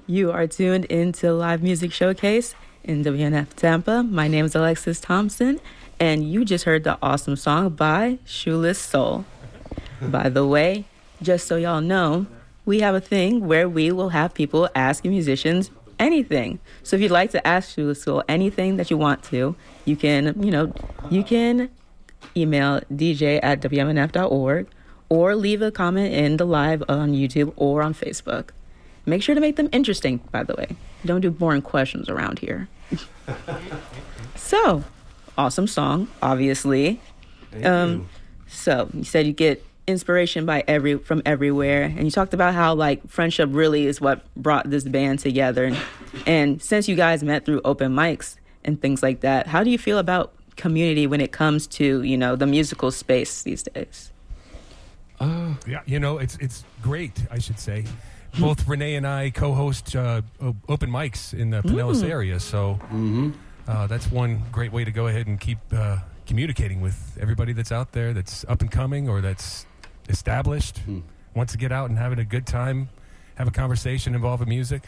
You are tuned into Live Music Showcase in WNF Tampa. My name is Alexis Thompson, and you just heard the awesome song by Shoeless Soul. By the way, just so y'all know, we have a thing where we will have people ask musicians anything. So if you'd like to ask Shoeless Soul anything that you want to, you can email dj@wmnf.org or leave a comment in the live on YouTube or on Facebook. Make sure to make them interesting, by the way. Don't do boring questions around here. So, awesome song, obviously. Thank you. So, you said you get inspiration from everywhere, and you talked about how like friendship really is what brought this band together. And since you guys met through open mics and things like that, how do you feel about community when it comes to, the musical space these days? Yeah, it's great, I should say. Both Renee and I co-host open mics in the Pinellas area, so that's one great way to go ahead and keep communicating with everybody that's out there that's up and coming or that's established, wants to get out and having a good time, have a conversation involving music,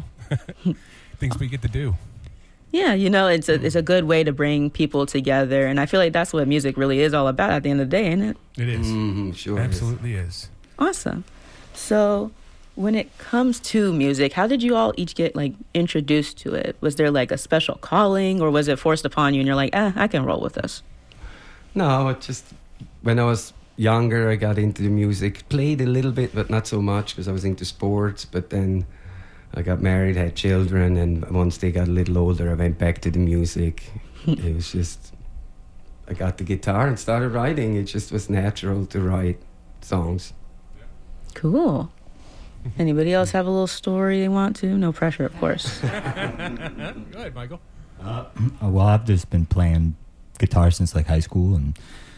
things we get to do. Yeah, it's a good way to bring people together, and I feel like that's what music really is all about at the end of the day, isn't it? It is. Sure. Absolutely is. Awesome. So, when it comes to music, how did you all each get introduced to it? Was there a special calling, or was it forced upon you and you're like, I can roll with this? No, it just when I was younger, I got into the music, played a little bit, but not so much because I was into sports. But then I got married, had children, and once they got a little older, I went back to the music. It was just, I got the guitar and started writing. It just was natural to write songs. Cool. Anybody else have a little story they want to? No pressure, of course. Go ahead, Michael. Well, I've just been playing guitar since high school, and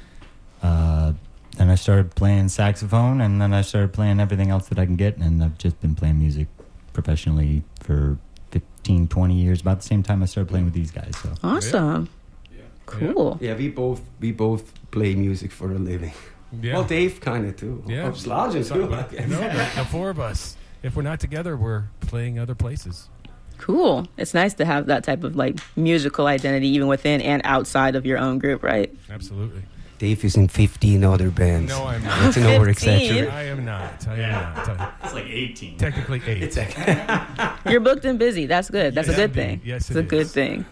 then I started playing saxophone, and then I started playing everything else that I can get, and I've just been playing music professionally for 15, 20 years, about the same time I started playing with these guys. So. Awesome. Yeah. Cool. Yeah, we both play music for a living. Yeah. Well, Dave kind of too. Yeah. Slagen too. The four of us, if we're not together, we're playing other places. Cool. It's nice to have that type of musical identity even within and outside of your own group, right? Absolutely. Dave is in 15 other bands. No, I'm not. That's an over-exaggeration. I am not. It's 18. Technically 8. You're booked and busy. That's good. That's a good thing. Yes, it's a good thing.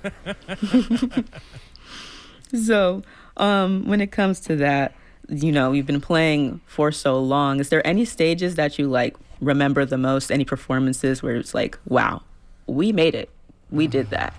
So, when it comes to that, you've been playing for so long. Is there any stages that you remember the most? Any performances where it's wow, we made it. We did that.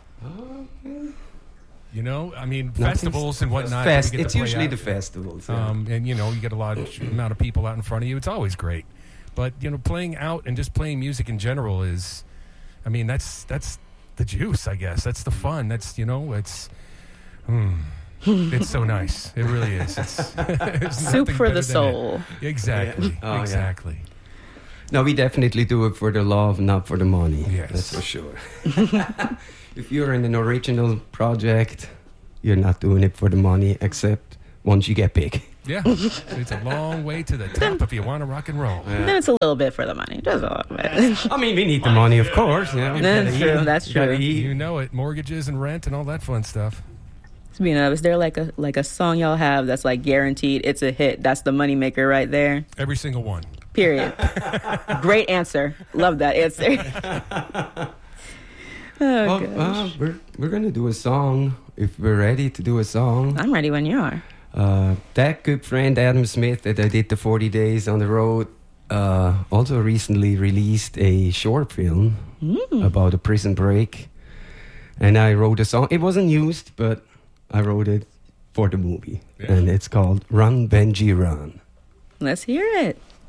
Festivals and whatnot. It's usually the festivals. Yeah. And you get a large amount of people out in front of you. It's always great. But playing out and just playing music in general is, that's the juice, I guess. That's the fun. That's it's. It's so nice. It really is. It's soup for the soul. Exactly. Yeah. Exactly. Yeah. No, we definitely do it for the love, not for the money. Yes. That's for sure. If you're in an original project, you're not doing it for the money, except once you get big. Yeah. It's a long way to the top if you want to rock and roll. Yeah. Then it's a little bit for the money. Just a little bit. We need the money, of course. That's true. You know it. Mortgages and rent and all that fun stuff. Is there a song y'all have that's guaranteed it's a hit? That's the moneymaker right there. Every single one. Period. Great answer. Love that answer. We're gonna do a song if we're ready to do a song. I'm ready when you are. That good friend Adam Smith that I did the 40 Days on the Road also recently released a short film about a prison break, and I wrote a song. It wasn't used, but I wrote it for the movie, and it's called Run Benji Run. Let's hear it.